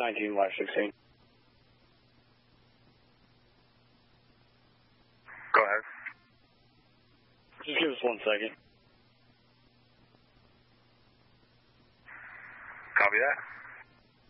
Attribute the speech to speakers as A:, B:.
A: 19/16.
B: Go ahead.
A: Just give us 1 second.
B: Copy that.